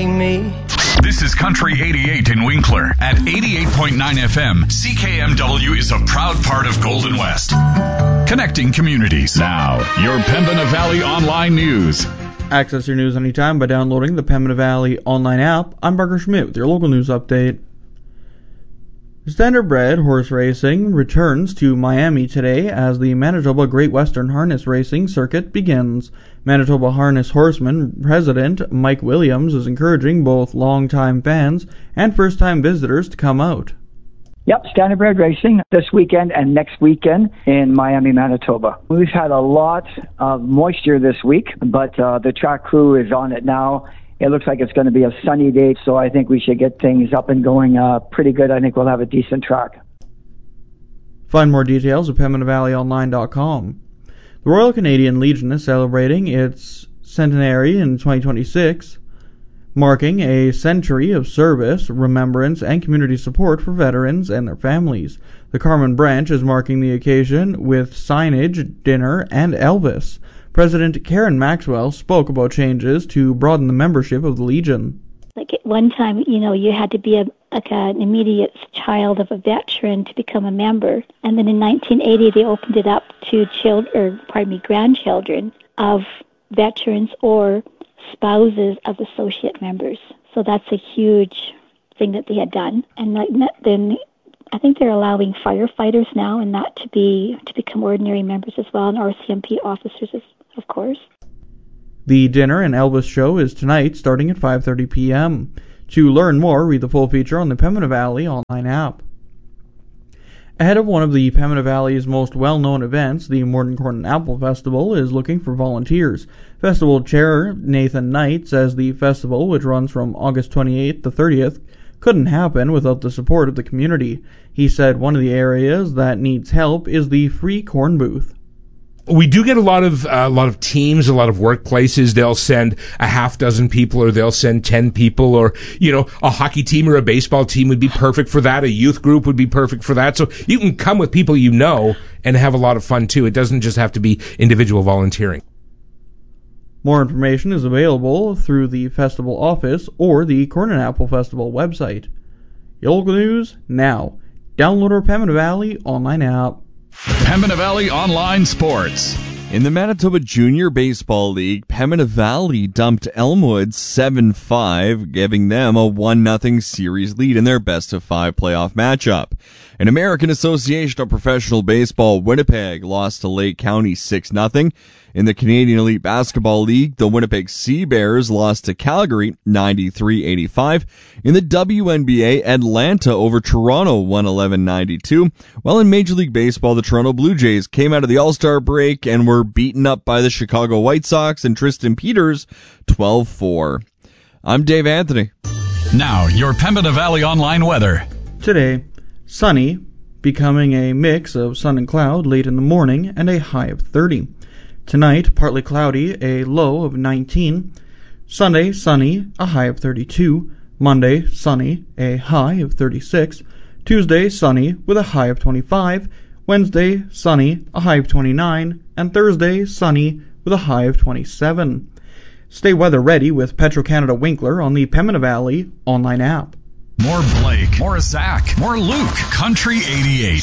leaving me. This is Country 88 in Winkler. At 88.9 FM, CKMW is a proud part of Golden West. Connecting communities. Now, your Pembina Valley Online News. Access your news anytime by downloading the Pembina Valley Online app. I'm Parker Schmidt with your local news update. Standardbred horse racing returns to Miami today as the Manitoba Great Western Harness Racing Circuit begins. Manitoba Harness Horseman President Mike Williams is encouraging both longtime fans and first-time visitors to come out. Yep, Standardbred racing this weekend and next weekend in Miami, Manitoba. We've had a lot of moisture this week, but the track crew is on it now. It looks like it's going to be a sunny day, so I think we should get things up and going pretty good. I think we'll have a decent track. Find more details at PembinaValleyOnline.com. The Royal Canadian Legion is celebrating its centenary in 2026, marking a century of service, remembrance, and community support for veterans and their families. The Carman branch is marking the occasion with signage, dinner, and Elvis. President Karen Maxwell spoke about changes to broaden the membership of the Legion. Like at one time, you had to be an immediate child of a veteran to become a member. And then in 1980, they opened it up to grandchildren of veterans or spouses of associate members. So that's a huge thing that they had done. And then I think they're allowing firefighters now and that to become ordinary members as well, and RCMP officers, of course. The dinner and Elvis show is tonight, starting at 5:30 p.m. To learn more, read the full feature on the Pembina Valley Online app. Ahead of one of the Pembina Valley's most well-known events, the Morton Corn and Apple Festival is looking for volunteers. Festival Chair Nathan Knight says the festival, which runs from August 28th to 30th, couldn't happen without the support of the community. He said one of the areas that needs help is the free corn booth. We do get a lot of teams, a lot of workplaces. They'll send a half dozen people, or they'll send 10 people, or a hockey team or a baseball team would be perfect for that. A youth group would be perfect for that. So you can come with people and have a lot of fun too. It doesn't just have to be individual volunteering. More information is available through the festival office or the Corn and Apple Festival website. Your local news now. Download our Pembina Valley Online app. Pembina Valley Online Sports. In the Manitoba Junior Baseball League, Pembina Valley dumped Elmwood 7-5, giving them a 1-0 series lead in their best-of-5 playoff matchup. In American Association of Professional Baseball, Winnipeg lost to Lake County 6-0. In the Canadian Elite Basketball League, the Winnipeg Sea Bears lost to Calgary 93-85. In the WNBA, Atlanta over Toronto 111-92. While in Major League Baseball, the Toronto Blue Jays came out of the All-Star break and were beaten up by the Chicago White Sox and Tristan Peters 12-4. I'm Dave Anthony. Now, your Pembina Valley Online weather. Today, sunny, becoming a mix of sun and cloud late in the morning and a high of 30. Tonight, partly cloudy, a low of 19. Sunday, sunny, a high of 32. Monday, sunny, a high of 36. Tuesday, sunny, with a high of 25. Wednesday, sunny, a high of 29. And Thursday, sunny, with a high of 27. Stay weather ready with Petro-Canada Winkler on the Pembina Valley Online app. More Blake, more Zach, more Luke. Country 88.